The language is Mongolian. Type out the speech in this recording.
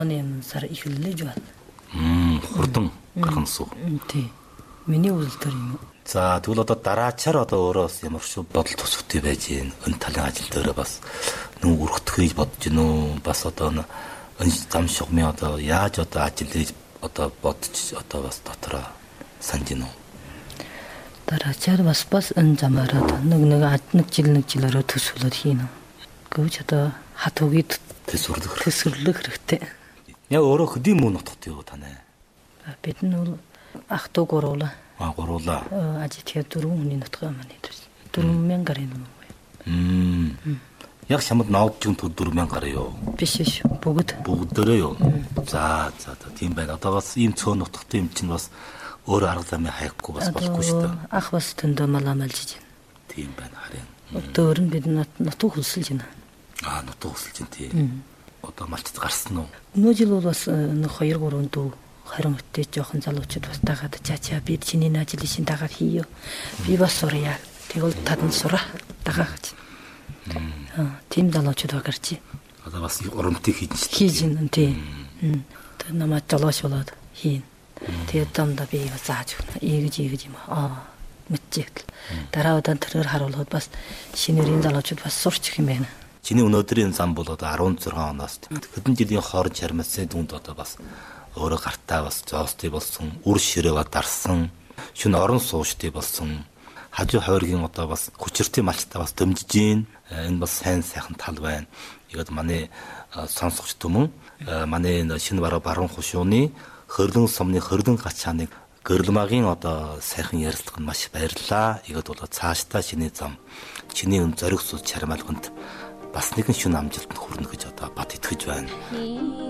сар эхэллэж байна. Хурдан гарах нь. Тий. Миний үзэлээр юм. За тэгвэл одоо дараачаар одоо өөрөөс ямар ч бодол төсөвтэй байж гин өн талын ажил дээр бас нүг өргөтгөхийг бодож гинөө бас одоо зам шугамын одоо яаж одоо ажил хийж одоо бодож одоо бас дотроо санаж гинөө. Дараачаар бас энэ замаараа нэг жилөөрөө төсвөлөд хийнэ. Гэвч одоо хат үгээд төсвөрлөх хэрэгтэй. Яг өөрөө хөдийн мөн нутгад юу танай? Бид нь ах トゥ гуруула. Гуруула. Ажитхиа 4 хүний нутгаа маань дээр. 4000 гарын юм. Яг шамд наудж юм 4000 гар юу? Биш бүгдээрээ юу? За тийм байна. Одоо бас ийм цөөн нутгад юм чинь бас өөр арга замыг хаяхгүй бас болохгүй шүү дээ. Ах бас төндөө малаамалж байна. Тийм байна харин. Өөр нь бид нутг хөлсөлж байна. Нутг хөлсөлж байна тийм. Одоо малчд гарсан уу? Өнөө жил бол бас 2 3 дүү харин өтөө жоохон залуучууд бас дагаад чачаа бид чиний ажил шин дагаад хийё. Би бас сурья. Тэгвэл тадан сураа дагаа гэж. Тийм залуучууд гарч. Одоо бас урамтыг хийж байна тийм. Тэр намайг жолоош болоод хийн. Тэгээд замда би зааж өгнө. Ийгэж юм. Мэдчихэл. Дараа удаа тэрээр харуулхад бас шинэрийн залуучууд бас сурч их юм байна. Чиний өнөөдрийн зам бол одоо 16 оноос хэдэн жилийн хооронд чармасын дүнд одоо бас өөрөө гартаа бас зоостой болсон, үр ширээ дарсан, шин орон сууштай болсон, хажуу хойргийн одоо бас хүчиртэй малчтаа бас дэмжиж гин. Энэ бас сайн сайхан тал байна. Игээд манай сонсогч түмэн манай шинэ баруун хушууны хөрлөн сумны хөрлөн гачааныг гэрэлмагийн одоо сайхан ярилцлаганд маш баярлалаа. Игээд бол цаашдаа шинэ зам, чиний өн зориг сул чармайлганд бас нэгэн шин амжилтанд хүрнэ гэж одоо бат итгэж байна.